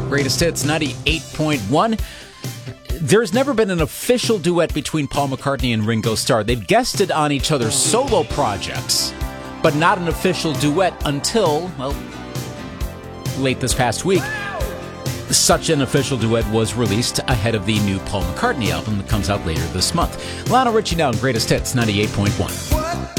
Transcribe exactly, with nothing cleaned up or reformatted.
Greatest Hits ninety-eight point one. There's never been an official duet between Paul McCartney and Ringo Starr. They've guested on each other's solo projects, but not an official duet until, well, late this past week. Such an official duet was released ahead of the new Paul McCartney album that comes out later this month. Lionel Richie now in Greatest Hits ninety-eight point one.